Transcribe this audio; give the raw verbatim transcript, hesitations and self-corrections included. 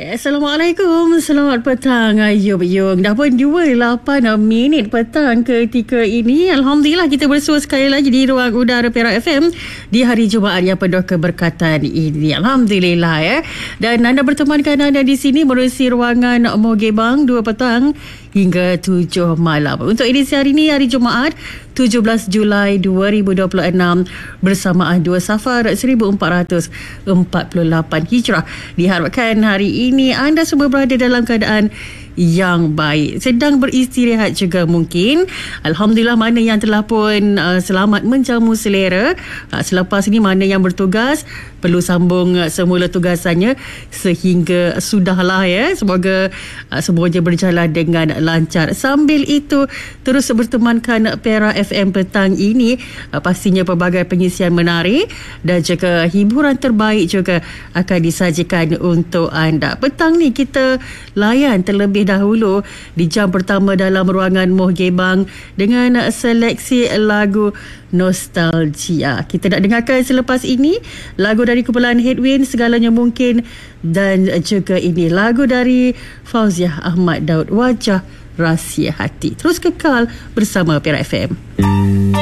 Assalamualaikum, selamat petang Ayub Yung. Dah pun dua puluh lapan minit petang ketika ini. Alhamdulillah kita bersua sekali lagi di ruang udara Perak F M di hari Jumaat yang penuh keberkatan ini. Alhamdulillah ya. Dan anda bertemankan anda di sini menerusi ruangan Mogebang dua petang hingga tujuh malam. Untuk edisi hari ini, hari Jumaat tujuh belas Julai dua ribu dua puluh enam bersamaan dua Safar seribu empat ratus empat puluh lapan Hijrah. Diharapkan hari ini anda semua berada dalam keadaan yang baik, sedang beristirahat juga mungkin. Alhamdulillah, mana yang telah pun uh, selamat menjamu selera. Uh, selepas ini mana yang bertugas perlu sambung uh, semula tugasannya sehingga sudahlah ya. Semoga uh, semuanya berjalan dengan lancar. Sambil itu terus bertemankan Perak F M petang ini, uh, pastinya pelbagai pengisian menarik dan juga hiburan terbaik juga akan disajikan untuk anda. Petang ni kita layan terlebih dahulu di jam pertama dalam ruangan Mogebang dengan seleksi lagu nostalgia. Kita nak dengarkan selepas ini lagu dari kumpulan Headwind, Segalanya Mungkin, dan juga ini lagu dari Fauziah Ahmad Daud, Wajah Rahsia Hati. Terus kekal bersama Perak F M.